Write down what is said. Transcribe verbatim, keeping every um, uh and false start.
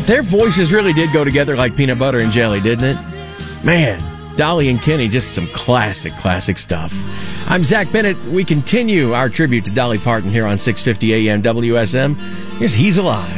Their voices really did go together like peanut butter and jelly, didn't it? Man, Dolly and Kenny, just some classic, classic stuff. I'm Zach Bennett. We continue our tribute to Dolly Parton here on six fifty A M W S M. Here's He's Alive.